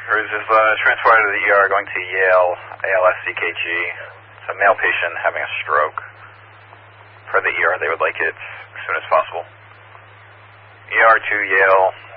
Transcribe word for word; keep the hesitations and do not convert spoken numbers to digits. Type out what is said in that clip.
Cruz is uh, transported to the E R going to Yale, A L S C K G. It's a male patient having a stroke. For the E R, they would like it as soon as possible. E R to Yale.